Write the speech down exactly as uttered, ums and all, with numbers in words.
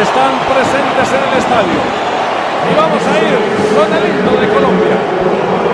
están presentes en el estadio. Y vamos a ir con el himno de Colombia.